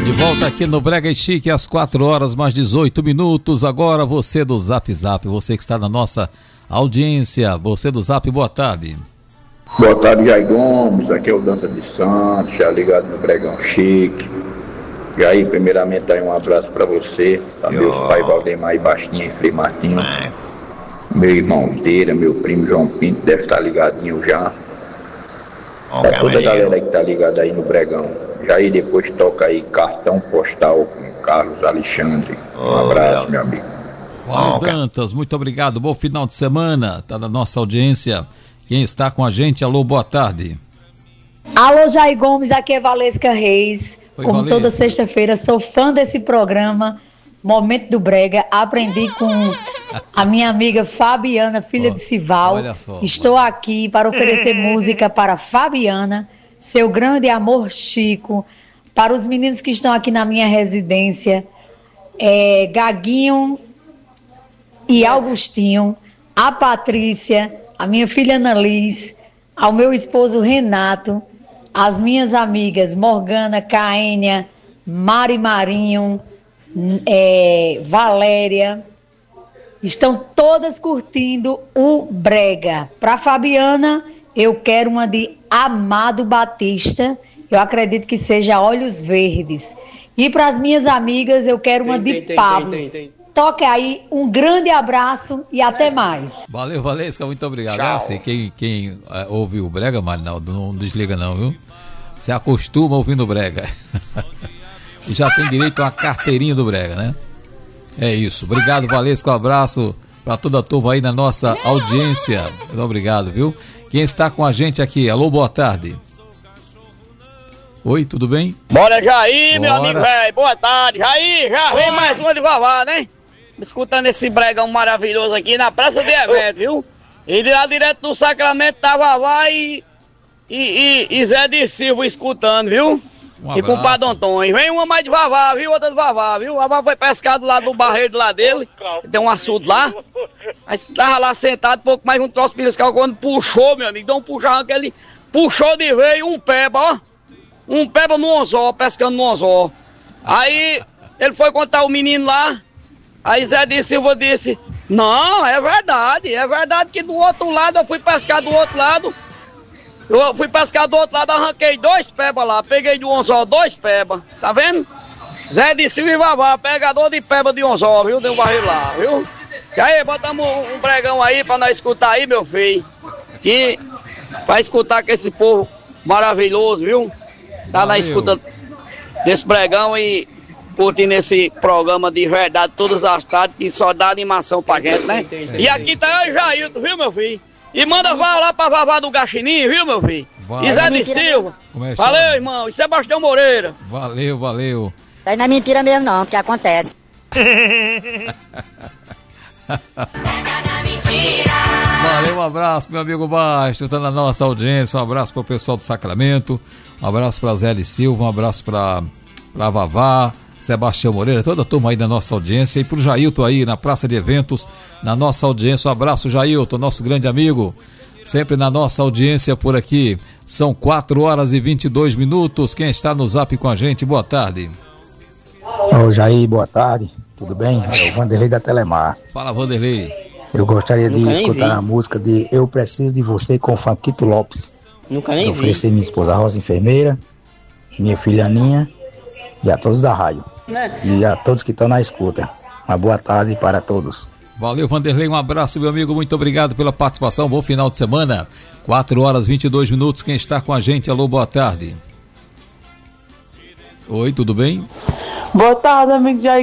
De volta aqui no Brega e Chique às 4 horas mais 18 minutos. Agora você do Zap Zap, você que está na nossa audiência, você do Zap, boa tarde. Boa tarde, Jair Gomes, aqui é o Danta de Santos, já ligado no Bregão Chique. E aí, primeiramente, aí um abraço para você, para meus pais Valdemar e Bastinha e Frei Martinho, meu irmão Teira, meu primo João Pinto, deve estar ligadinho já. Pra toda a galera que tá ligada aí no Bregão. E aí depois toca aí Cartão Postal com Carlos Alexandre. Um abraço, meu amigo. Valeu, Dantas, muito obrigado, bom final de semana, tá na nossa audiência. Quem está com a gente, alô, boa tarde. Alô, Jair Gomes, aqui é Valesca Reis. Oi, como Valesca. Toda sexta-feira, sou fã desse programa, Momento do Brega. Aprendi com a minha amiga Fabiana, filha de Sival. Olha só, Estou aqui para oferecer música para Fabiana, seu grande amor Chico, para os meninos que estão aqui na minha residência, Gaguinho e Augustinho, a Patrícia, a minha filha Ana Liz, ao meu esposo Renato, as minhas amigas Morgana, Caênia, Mari Marinho, Valéria, estão todas curtindo o Brega. Para Fabiana, eu quero uma de Amado Batista, eu acredito que seja Olhos Verdes. E para as minhas amigas, eu quero uma de Pablo. Toque aí, um grande abraço e até mais. Valeu, Valesca, muito obrigado. Assim, quem ouve o Brega, Marinaldo, não desliga não, viu? Você acostuma ouvindo o Brega. E já tem direito a uma carteirinha do Brega, né? É isso. Obrigado, Valesca, um abraço para toda a turma aí na nossa audiência. Muito obrigado, viu? Quem está com a gente aqui? Alô, boa tarde. Oi, tudo bem? Bora, Jair, meu amigo velho. Boa tarde. Jair, já vem mais uma de Vavá, né? Escutando esse bregão maravilhoso aqui na Praça de Evento, viu? E de lá direto do Sacramento tá Vavá e Zé de Silva escutando, viu? E com o Padre Antônio. Vem uma mais de Vavá, viu? Outra de Vavá, viu? Vavá foi pescado lá do barreiro lá dele. Tem um açude lá. Aí tava lá sentado, pouco mais um troço piscal. Quando puxou, meu amigo, deu um puxão que ele puxou de veio um peba, ó. Um peba no anzol, pescando no anzol. Aí ele foi contar o menino lá. Aí Zé de Silva disse: não, é verdade que do outro lado eu fui pescar do outro lado. Eu fui pescar do outro lado, arranquei 2 pebas lá, peguei de um anzol 2 pebas, tá vendo? Zé de Silva e Vavá, pegador de peba de anzol, viu? Deu um barril lá, viu? E aí, botamos um bregão aí pra nós escutar aí, meu filho. Que vai escutar com esse povo maravilhoso, viu? Tá na escuta desse bregão e curtindo esse programa de verdade todas as tardes, que só dá animação pra gente, né? E aqui tá eu e Jailton, viu, meu filho? E manda lá pra Vavá do Gaxininho, viu, meu filho? E Zé de Silva. Valeu, irmão. E Sebastião Moreira. Valeu. Isso aí não é mentira mesmo não, porque acontece. Valeu, um abraço, meu amigo Baixo, tá na nossa audiência. Um abraço pro pessoal do Sacramento, um abraço pra Zé de Silva, um abraço pra Vavá, Sebastião Moreira, toda a turma aí da nossa audiência, e pro Jailton aí na Praça de Eventos, na nossa audiência. Um abraço, Jailton, nosso grande amigo, sempre na nossa audiência por aqui. São 4 horas e 22 minutos. Quem está no Zap com a gente? Boa tarde. Ô Jair, boa tarde, tudo bem? É o Vanderlei da Telemar. Fala, Vanderlei. Eu gostaria de escutar a música de Eu Preciso de Você com Franquito Lopes. Nunca nem vi. Oferecer minha esposa Rosa Enfermeira, minha filha Aninha e a todos da rádio. E a todos que estão na escuta. Uma boa tarde para todos. Valeu, Vanderlei, um abraço, meu amigo, muito obrigado pela participação, bom final de semana. 4 horas e 22 minutos, quem está com a gente? Alô, boa tarde. Oi, tudo bem? Boa tarde, amigo Jair